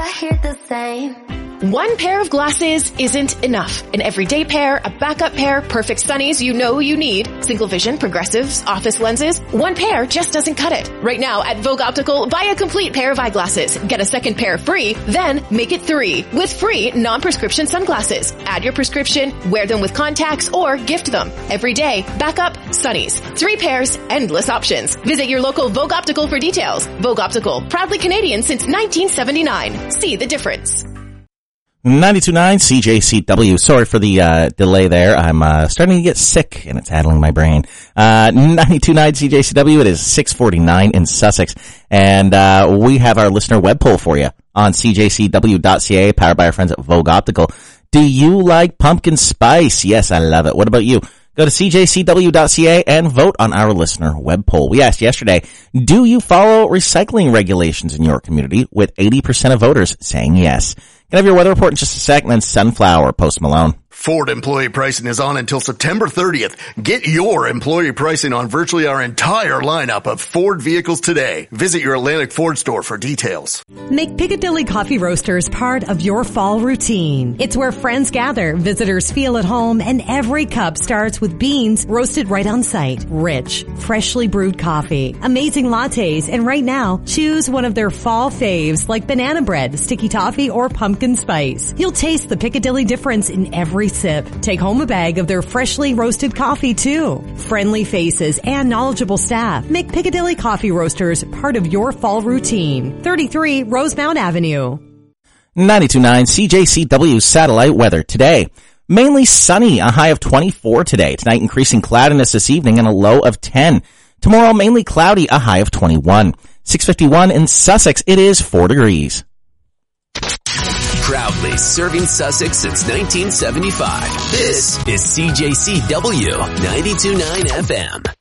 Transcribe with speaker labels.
Speaker 1: I hear the same.
Speaker 2: One pair of glasses isn't enough. An everyday pair, a backup pair, perfect sunnies you know you need, single vision, progressives, office lenses. One pair just doesn't cut it. Right now at Vogue Optical, buy a complete pair of eyeglasses. Get a second pair free, then make it 3 with free non-prescription sunglasses. Add your prescription, wear them with contacts, or gift them. Every day, backup, sunnies. 3 pairs, endless options. Visit your local Vogue Optical for details. Vogue Optical, proudly Canadian since 1979. See the difference.
Speaker 3: 92.9 CJCW. Sorry for the delay there. I'm starting to get sick and it's addling my brain. 92.9 CJCW. It is 6:49 in Sussex, and we have our listener web poll for you on CJCW.ca, powered by our friends at Vogue Optical. Do you like pumpkin spice? Yes, I love it. What about you? Go to CJCW.ca and vote on our listener web poll. We asked yesterday, do you follow recycling regulations in your community? With 80% of voters saying yes. Can I have your weather report in just a second? Then Sunflower, Post Malone.
Speaker 4: Ford employee pricing is on until September 30th. Get your employee pricing on virtually our entire lineup of Ford vehicles today. Visit your Atlantic Ford store for details.
Speaker 5: Make Piccadilly Coffee Roasters part of your fall routine. It's where friends gather, visitors feel at home, and every cup starts with beans roasted right on site. Rich, freshly brewed coffee, amazing lattes, and right now, choose one of their fall faves like banana bread, sticky toffee, or pumpkin spice. You'll taste the Piccadilly difference in every sip. Take home a bag of their freshly roasted coffee too. Friendly faces and knowledgeable staff make Piccadilly Coffee Roasters part of your fall routine. 33 Rosemount Avenue.
Speaker 3: 92.9 CJCW satellite weather today. Mainly sunny, a high of 24 today. Tonight increasing cloudiness this evening and a low of 10. Tomorrow mainly cloudy, a high of 21. 6:51 in Sussex, it is 4 degrees.
Speaker 6: Proudly serving Sussex since 1975. This is CJCW 92.9 FM.